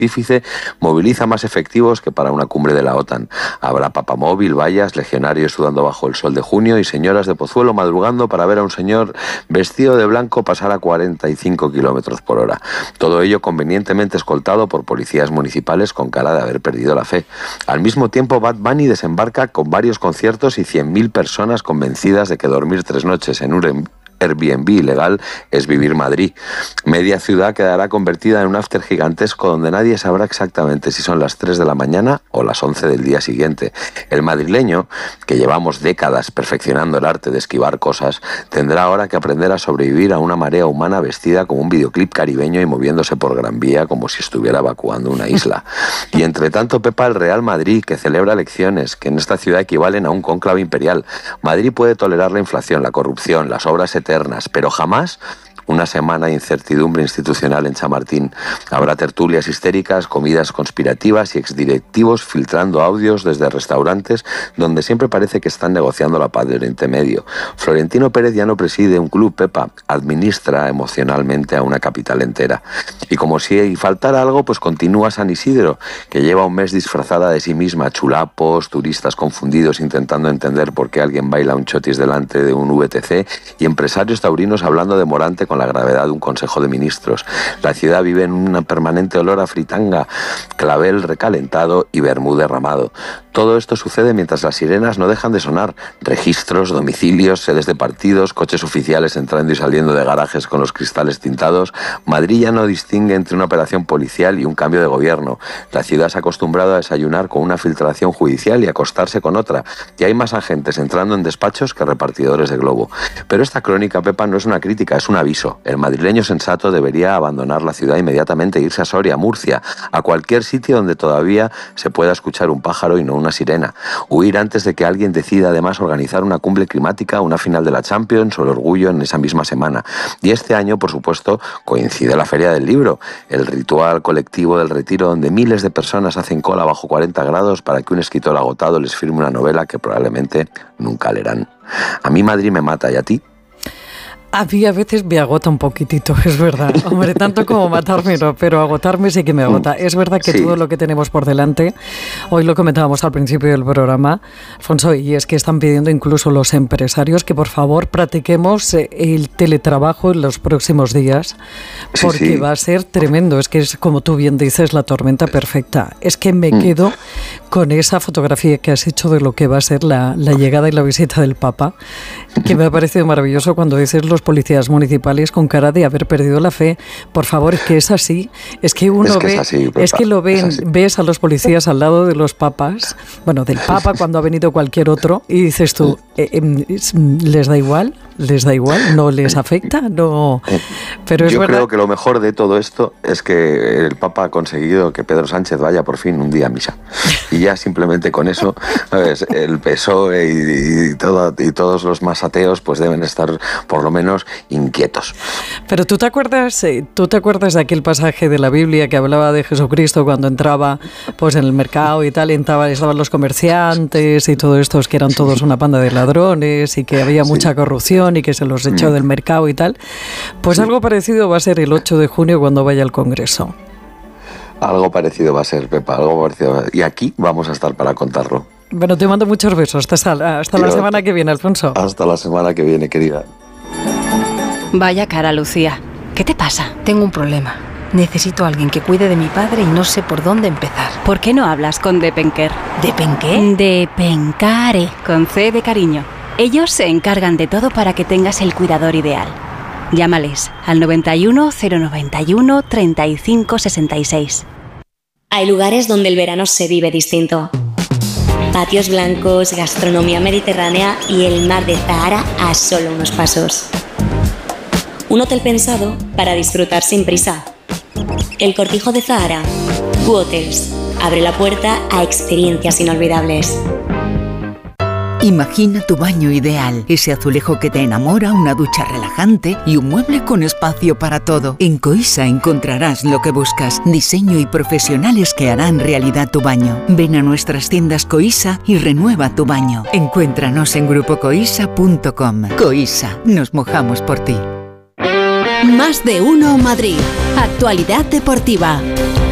pontífice moviliza más efectivos que para una cumbre de la OTAN. Habrá papamóvil, vallas, legionarios sudando bajo el sol de junio y señoras de Pozuelo madrugando para ver a un señor vestido de blanco pasar a 45 kilómetros por hora. Todo ello convenientemente escoltado por policías municipales con cara de haber perdido la fe. Al mismo tiempo, Bad Bunny desembarca con varios conciertos y 100.000 personas convencidas de que dormir 3 noches en un Airbnb ilegal es vivir Madrid. Media ciudad quedará convertida en un after gigantesco donde nadie sabrá exactamente si son las 3 de la mañana o las 11 del día siguiente. El madrileño, que llevamos décadas perfeccionando el arte de esquivar cosas, tendrá ahora que aprender a sobrevivir a una marea humana vestida como un videoclip caribeño y moviéndose por Gran Vía como si estuviera evacuando una isla. Y entre tanto, Pepa, el Real Madrid, que celebra elecciones que en esta ciudad equivalen a un cónclave imperial. Madrid puede tolerar la inflación, la corrupción, las obras eternas, pero jamás una semana de incertidumbre institucional en Chamartín. Habrá tertulias histéricas, comidas conspirativas y exdirectivos filtrando audios desde restaurantes donde siempre parece que están negociando la paz de Oriente Medio. Florentino Pérez ya no preside un club, Pepa, administra emocionalmente a una capital entera. Y como si faltara algo, pues continúa San Isidro, que lleva un mes disfrazada de sí misma, chulapos, turistas confundidos intentando entender por qué alguien baila un chotis delante de un VTC y empresarios taurinos hablando de Morante con la gravedad de un consejo de ministros. La ciudad vive en un permanente olor a fritanga, clavel recalentado y vermú derramado. Todo esto sucede mientras las sirenas no dejan de sonar. Registros, domicilios, sedes de partidos, coches oficiales entrando y saliendo de garajes con los cristales tintados. Madrid ya no distingue entre una operación policial y un cambio de gobierno. La ciudad se ha acostumbrado a desayunar con una filtración judicial y acostarse con otra. Y hay más agentes entrando en despachos que repartidores de globo. Pero esta crónica, Pepa, no es una crítica, es un aviso. El madrileño sensato debería abandonar la ciudad inmediatamente, irse a Soria, Murcia, a cualquier sitio donde todavía se pueda escuchar un pájaro y no una sirena. Huir antes de que alguien decida además organizar una cumbre climática, una final de la Champions o el Orgullo en esa misma semana. Y este año, por supuesto, coincide la Feria del Libro, el ritual colectivo del retiro donde miles de personas hacen cola bajo 40 grados para que un escritor agotado les firme una novela que probablemente nunca leerán. A mí Madrid me mata, ¿y a ti? A mí a veces me agota un poquitito, es verdad. Hombre, tanto como matarme no, pero agotarme sí que me agota. Es verdad que sí. Todo lo que tenemos por delante, hoy lo comentábamos al principio del programa, Alfonso, y es que están pidiendo incluso los empresarios que por favor practiquemos el teletrabajo en los próximos días, porque va a ser tremendo. Es que es, como tú bien dices, la tormenta perfecta. Es que me quedo con esa fotografía que has hecho de lo que va a ser la llegada y la visita del Papa, que me ha parecido maravilloso cuando dices los policías municipales con cara de haber perdido la fe. Por favor, es que es así. Es que uno ve, es que lo ven, ves a los policías al lado de los papas, bueno, del Papa cuando ha venido cualquier otro, y dices tú, ¿les da igual? ¿Les da igual? ¿No les afecta? No. Pero es Yo verdad. creo que lo mejor de todo esto es que el Papa ha conseguido que Pedro Sánchez vaya por fin un día a misa. Y ya simplemente con eso, ¿sabes? El PSOE y todos los más ateos pues deben estar por lo menos inquietos. Pero ¿tú te acuerdas de aquel pasaje de la Biblia que hablaba de Jesucristo cuando entraba pues en el mercado y tal, y estaban los comerciantes y todos estos que eran todos una panda de ladrones y que había mucha corrupción y que se los echó del mercado y tal? Pues algo parecido va a ser el 8 de junio cuando vaya al Congreso. Algo parecido va a ser, Pepa, algo parecido. Y aquí vamos a estar para contarlo. Bueno, te mando muchos besos. Hasta la semana que viene, Alfonso. Hasta la semana que viene, querida. Vaya cara, Lucía. ¿Qué te pasa? Tengo un problema. Necesito a alguien que cuide de mi padre y no sé por dónde empezar. ¿Por qué no hablas con Depenker? ¿Depenqué? Depencare, con C de cariño. Ellos se encargan de todo para que tengas el cuidador ideal. Llámales al 91 091 35 66. Hay lugares donde el verano se vive distinto. Patios blancos, gastronomía mediterránea y el mar de Zahara a solo unos pasos. Un hotel pensado para disfrutar sin prisa. El Cortijo de Zahara. Q-Hotels. Abre la puerta a experiencias inolvidables. Imagina tu baño ideal, ese azulejo que te enamora, una ducha relajante y un mueble con espacio para todo. En Coisa encontrarás lo que buscas, diseño y profesionales que harán realidad tu baño. Ven a nuestras tiendas Coisa y renueva tu baño. Encuéntranos en grupocoisa.com. Coisa, nos mojamos por ti. Más de uno Madrid. Actualidad deportiva.